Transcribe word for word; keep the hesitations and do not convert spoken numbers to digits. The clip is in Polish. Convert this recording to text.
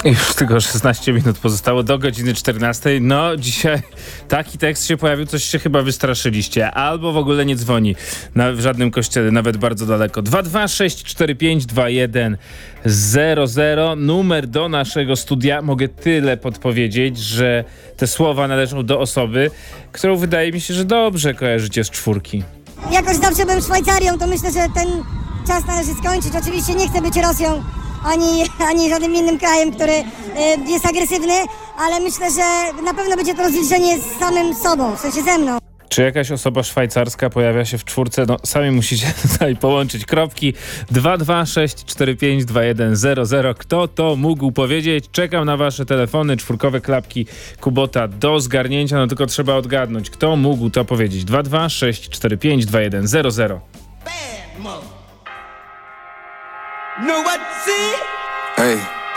Już tylko szesnaście minut pozostało do godziny czternastej. No, dzisiaj taki tekst się pojawił, coś się chyba wystraszyliście. Albo w ogóle nie dzwoni na, w żadnym kościele, nawet bardzo daleko. dwa dwa sześć cztery pięć dwa jeden zero zero. Numer do naszego studia. Mogę tyle podpowiedzieć, że te słowa należą do osoby, którą wydaje mi się, że dobrze kojarzycie z czwórki. Jakoś zawsze byłem Szwajcarią, to myślę, że ten czas należy skończyć. Oczywiście nie chcę być Rosją, ani, ani żadnym innym krajem, który y, jest agresywny, ale myślę, że na pewno będzie to rozliczenie z samym sobą, w sensie ze mną. Czy jakaś osoba szwajcarska pojawia się w czwórce? No, sami musicie tutaj połączyć kropki. dwa dwa sześć cztery pięć dwa jeden zero zero. Kto to mógł powiedzieć? Czekam na wasze telefony, czwórkowe klapki Kubota do zgarnięcia, no tylko trzeba odgadnąć. Kto mógł to powiedzieć? dwa dwa sześć cztery pięć dwa jeden zero zero. Know what, see?